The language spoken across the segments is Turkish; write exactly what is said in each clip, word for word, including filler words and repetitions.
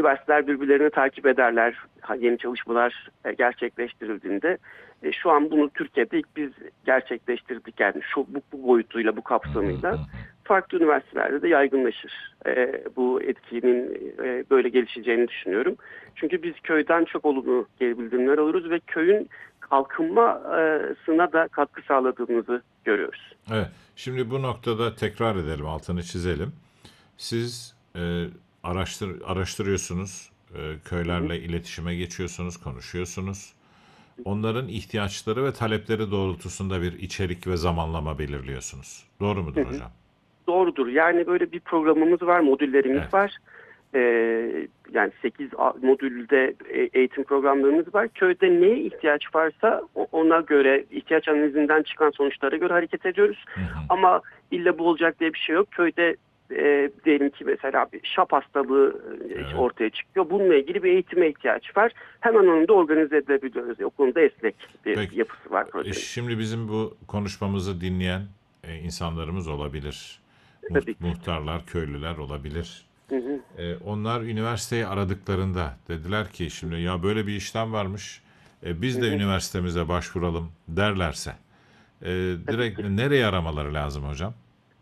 üniversiteler birbirlerini takip ederler yeni çalışmalar e, gerçekleştirildiğinde. E, şu an bunu Türkiye'de ilk biz gerçekleştirdik, yani şu bu, bu boyutuyla, bu kapsamıyla. Farklı üniversitelerde de yaygınlaşır. E, bu etkinin e, böyle gelişeceğini düşünüyorum. Çünkü biz köyden çok olumlu geri bildirimler alıyoruz ve köyün kalkınmasına da katkı sağladığımızı görüyoruz. Evet. Şimdi bu noktada tekrar edelim, altını çizelim. Siz e, araştır, araştırıyorsunuz, e, Hı hı. köylerle iletişime geçiyorsunuz, konuşuyorsunuz. Onların ihtiyaçları ve talepleri doğrultusunda bir içerik ve zamanlama belirliyorsunuz. Doğru Hı mudur hı. hocam? Doğrudur. Yani böyle bir programımız var, modüllerimiz Evet. var. Ee, yani sekiz modülde e- eğitim programlarımız var. Köyde neye ihtiyaç varsa o- ona göre, ihtiyaç analizinden çıkan sonuçlara göre hareket ediyoruz. Hı hı. Ama illa bu olacak diye bir şey yok. Köyde e, diyelim ki mesela bir şap hastalığı e, Evet. ortaya çıkıyor. Bununla ilgili bir eğitime ihtiyaç var. Hemen onu da organize edebiliyoruz. O konuda esnek bir Peki. yapısı var E, projenin. Şimdi bizim bu konuşmamızı dinleyen e, insanlarımız olabilir. Muht- Tabii ki. muhtarlar, köylüler olabilir. Hı hı. E, onlar üniversiteyi aradıklarında dediler ki şimdi ya böyle bir işlem varmış. E, Hı biz de hı. üniversitemize başvuralım derlerse e, Tabii direkt ki. nereye aramaları lazım hocam?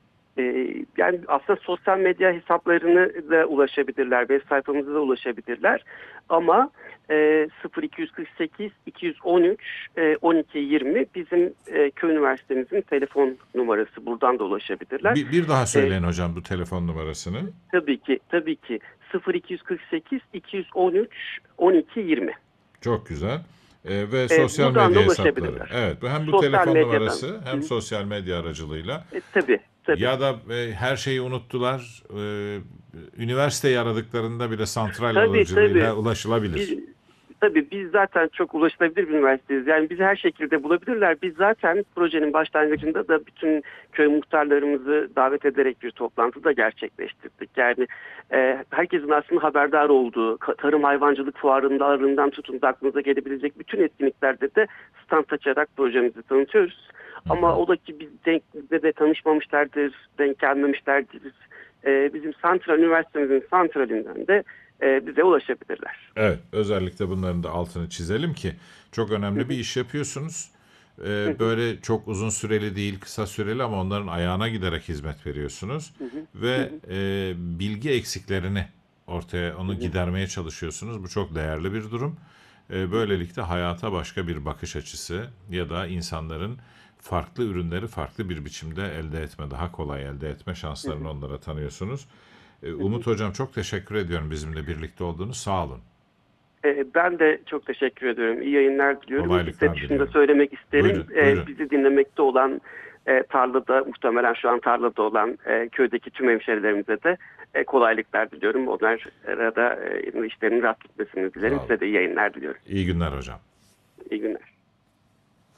Ee, yani aslında sosyal medya hesaplarını da ulaşabilirler, web sayfamıza da ulaşabilirler. Ama e, sıfır iki kırk sekiz iki yüz on üç e, on iki yirmi bizim e, köy üniversitemizin telefon numarası. Buradan da ulaşabilirler. Bir, bir daha E, söyleyin hocam bu telefon numarasını. tabii ki, tabii ki sıfır iki kırk sekiz iki yüz on üç on iki yirmi. Çok güzel. E, ve E, sosyal buradan da medya hesapları. ulaşabilirler. Evet, bu hem bu Sosyal telefon medyadan. numarası Hı hem hı. sosyal medya aracılığıyla. E, tabii, tabii. Ya da e, her şeyi unuttular. E, üniversiteyi aradıklarında bile santral Tabii, tabii. aracılığıyla ulaşılabilir. Biz, tabii biz zaten çok ulaşılabilir bir üniversiteyiz. Yani bizi her şekilde bulabilirler. Biz zaten projenin başlangıcında da bütün köy muhtarlarımızı davet ederek bir toplantı da gerçekleştirdik. Yani e, herkesin aslında haberdar olduğu, ka- tarım hayvancılık fuarlarından tutun da aklınıza gelebilecek bütün etkinliklerde de stand açarak projemizi tanıtıyoruz. Ama o da ki biz denk de, de tanışmamışlardır, denk gelmemişlerdir. E, bizim santral, üniversitemizin santralinden de e, bize ulaşabilirler. Evet, özellikle bunların da altını çizelim ki çok Hı önemli bir hı, iş yapıyorsunuz. hı E, hı, böyle çok uzun süreli değil, kısa süreli ama onların ayağına giderek hizmet veriyorsunuz. hı hı, hı Ve hı, e, bilgi eksiklerini ortaya, hı onu hı, gidermeye çalışıyorsunuz. Bu çok değerli bir durum. E, hı hı, böylelikle hayata başka bir bakış açısı ya da insanların farklı ürünleri farklı bir biçimde elde etme, daha kolay elde etme hı hı, şanslarını onlara tanıyorsunuz. E, hı hı. Umut Hocam çok teşekkür ediyorum bizimle birlikte olduğunuz. Sağ olun. E, Ben de çok teşekkür ediyorum. İyi yayınlar diliyorum. Bir de Kolaylıklar şunu da diliyorum. söylemek isterim. Buyurun, E, buyurun. bizi dinlemekte olan e, tarlada, muhtemelen şu an tarlada olan e, köydeki tüm hemşerilerimize de e, kolaylıklar diliyorum. Onlara da e, işlerinin rast gitmesini dilerim. Sağ olun. Size de iyi yayınlar diliyorum. İyi günler hocam. İyi günler.